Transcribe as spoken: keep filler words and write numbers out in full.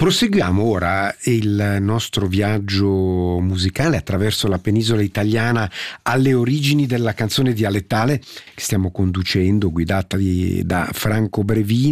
Proseguiamo ora il nostro viaggio musicale attraverso la penisola italiana alle origini della canzone dialettale che stiamo conducendo, guidata di, da Franco Brevini.